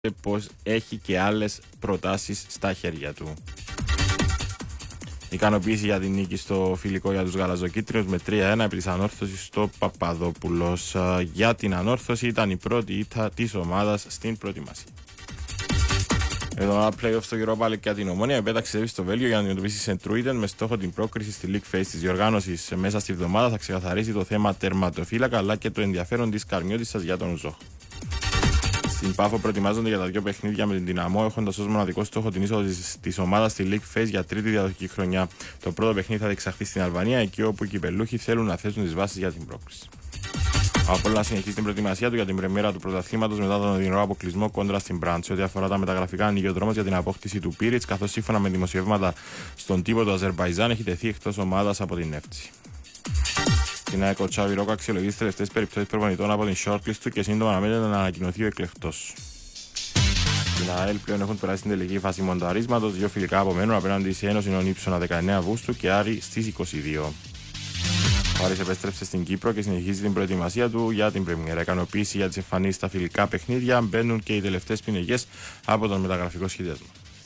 πως έχει και άλλες προτάσεις στα χέρια του. Ικανοποίηση για την νίκη στο φιλικό για τους γαλαζοκίτρινους με 3-1 επί της ανόρθωσης στο Παπαδόπουλος. Για την ανόρθωση ήταν η πρώτη ήττα της ομάδας στην προετοιμασία. Εδώ play-off στο Europa League για την Ομόνια. Η Πέτα ξεδεύει στο Βέλγιο για να αντιμετωπίσει Σεντρούιτεν με στόχο την πρόκριση στη League Phase της διοργάνωσης. Μέσα στη βδομάδα θα ξεκαθαρίσει το θέμα τερματοφύλακα αλλά και το ενδιαφέρον της Καρμιώτισσας για τον Ζόχο. Στην Πάφο προετοιμάζονται για τα δύο παιχνίδια με την Δυναμό, έχοντας ως μοναδικό στόχο την είσοδο της ομάδας στη League Phase για τρίτη διαδοχική χρονιά. Το πρώτο παιχνίδι θα διεξαχθεί στην Αλβανία, εκεί όπου οι κυπελούχοι θέλουν να θέσουν τις βάσεις για την πρόκριση. Ο Απόλλωνας συνεχίζει την προετοιμασία του για την πρεμιέρα του πρωταθλήματος μετά τον οδυνηρό αποκλεισμό κόντρα στην Μπραντ. Σε ό,τι αφορά τα μεταγραφικά, ανοίγει ο δρόμος για την απόκτηση του Πίριτς, καθώς σύμφωνα με δημοσιεύματα στον τύπο του Αζερμπαϊτζάν έχει τεθεί εκτός ομάδας από την Εύτσι. Στην ΑΕΚ ο Τσάβη Ρόκο αξιολογεί τις τελευταίες περιπτώσεις προπονητών από την shortlist του και σύντομα αναμένεται να ανακοινωθεί ο εκλεκτός. Στην ΑΕΛ πλέον έχουν περάσει στην τελική φάση μονταρίσματος. Δύο φιλικά απομένουν απέναντι σε Ένωση Νων Ήψονα 19 Αυγούστου και Άρη στις 22. Ο Άρης επέστρεψε στην Κύπρο και συνεχίζει την προετοιμασία του για την πρεμιέρα. Ικανοποίηση για τις εμφανίσεις στα φιλικά παιχνίδια. Μπαίνουν και οι τελευταίες πινεγιές από τον μεταγραφικό σχεδιασμό.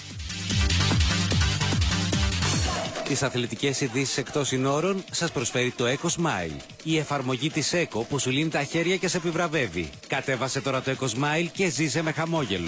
Τις αθλητικές ειδήσεις εκτός συνόρων σας προσφέρει το Eco Smile. Η εφαρμογή της Eco που σου λύνει τα χέρια και σε επιβραβεύει. Κατέβασε τώρα το Eco Smile και ζήσε με χαμόγελο.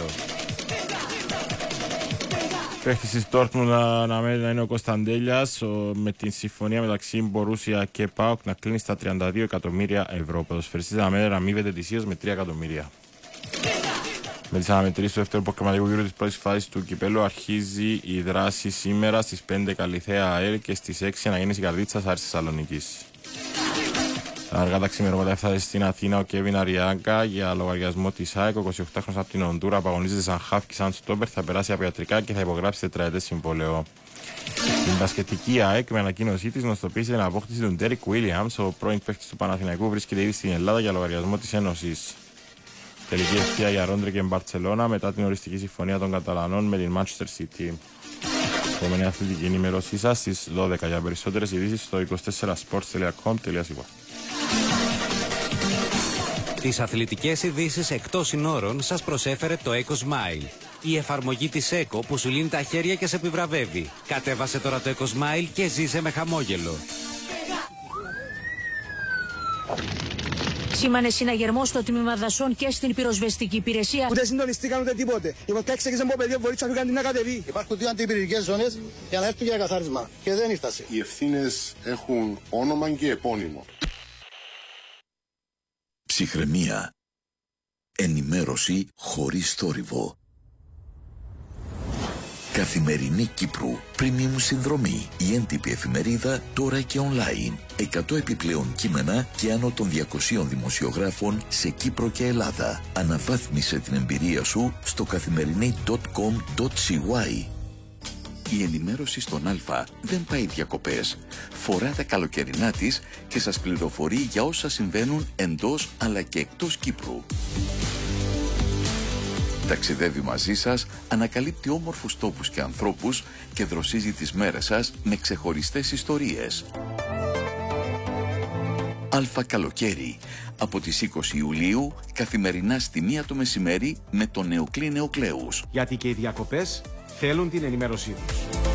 Παίχτης της Dortmund αναμένεται να είναι ο Κωνσταντέλιας με την συμφωνία μεταξύ Μπορούσια και ΠΑΟΚ να κλείνει στα 32 εκατομμύρια ευρώ. Ο ποδοσφαιριστής αναμένεται να αμείβεται ετησίως με 3 εκατομμύρια. Με τις αναμετρήσεις του δεύτερου προκριματικού γύρου της πρώτης φάσης του κυπέλου αρχίζει η δράση σήμερα στις 5 Καλιθέα ΑΕΛ και στις 6 Αναγέννηση Καρδίτσας Άρης Θεσσαλονίκης. Αργά τα ξημερώματα έφτασε στην Αθήνα ο Κέβιν Αριάγκα για λογαριασμό της ΑΕΚ. Ο 28χρονος από την Ονδούρα απαγωνίζεται σαν χαφ και σαν στόπερ, θα περάσει από ιατρικά και θα υπογράψει τετραετές συμβόλαιο. Την μπασκετική ΑΕΚ με ανακοίνωσή της γνωστοποίησε την απόκτηση του Ντέρικ Βίλιαμς. Ο πρώην παίκτης του Παναθηναϊκού βρίσκεται ήδη στην Ελλάδα για λογαριασμό της Ένωσης. Τελική ευθεία για Ρόντρε και Μπαρτσελώνα μετά την οριστική συμφωνία των Καταλανών με την Manchester City. Επόμενη αθλητική ενημέρωσή σας στις 12 για περισσότερες ειδήσεις στο 24sports.com.cy. Τις αθλητικές ειδήσεις εκτός συνόρων σας προσέφερε το Eco Smile. Η εφαρμογή της Eco που σου λύνει τα χέρια και σε επιβραβεύει. Κατέβασε τώρα το Eco Smile και ζήσε με χαμόγελο. Σήμανε συναγερμό στο τμήμα δασών και στην πυροσβεστική υπηρεσία. Ούτε συντονιστήκαν ούτε τίποτε. Η βολτά έξεγε από παιδί, μπορεί να κάνει να κατεβεί. Υπάρχουν δύο αντιπυρηνικές ζώνες για να έρθουν για καθάρισμα. Και δεν ήρθασε. Οι ευθύνες έχουν όνομα και επώνυμο. Ψυχραιμία. Ενημέρωση χωρίς θόρυβο. Καθημερινή Κύπρου. Premium συνδρομή. Η έντυπη εφημερίδα τώρα και online. 100 επιπλέον κείμενα και άνω των 200 δημοσιογράφων σε Κύπρο και Ελλάδα. Αναβάθμισε την εμπειρία σου στο καθημερινή.com.cy. Η ενημέρωση στον Α δεν πάει διακοπές. Φορά τα καλοκαιρινά της και σας πληροφορεί για όσα συμβαίνουν εντός αλλά και εκτός Κύπρου. Ταξιδεύει μαζί σας, ανακαλύπτει όμορφους τόπους και ανθρώπους και δροσίζει τις μέρες σας με ξεχωριστές ιστορίες. Αλφα Καλοκαίρι. Από τις 20 Ιουλίου, καθημερινά στη 1 το μεσημέρι με τον Νεοκλή Νεοκλέους. Γιατί και οι διακοπές θέλουν την ενημέρωσή τους.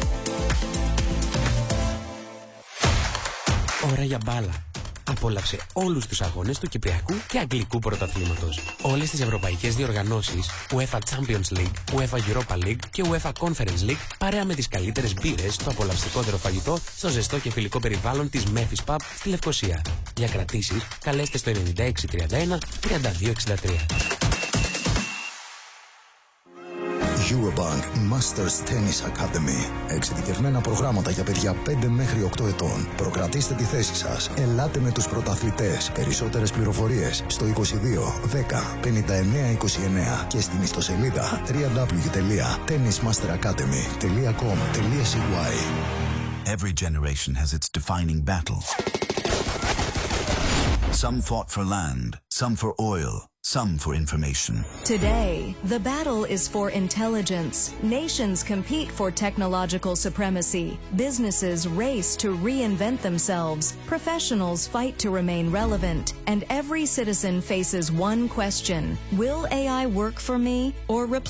Ώρα για μπάλα. Απόλαυσε όλους τους αγώνες του Κυπριακού και Αγγλικού Πρωταθλήματος. Όλες τις ευρωπαϊκές διοργανώσεις, UEFA Champions League, UEFA Europa League και UEFA Conference League, παρέα με τις καλύτερες μπύρες, το απολαυστικότερο φαγητό, στο ζεστό και φιλικό περιβάλλον της Memphis Pub στη Λευκοσία. Για κρατήσεις, καλέστε στο 9631 3263. Eurobank Masters Tennis Academy. Εξειδικευμένα προγράμματα για παιδιά 5 μέχρι 8 ετών. Προκρατήστε τη θέση σας. Ελάτε με τους πρωταθλητές. Περισσότερες πληροφορίες στο 22 10 59 29 και στην ιστοσελίδα www.tennismasteracademy.com.cy. Every generation has its defining battle. Some fought for land, some for oil, some for information. Today, the battle is for intelligence. Nations compete for technological supremacy. Businesses race to reinvent themselves. Professionals fight to remain relevant. And every citizen faces one question: will AI work for me or replace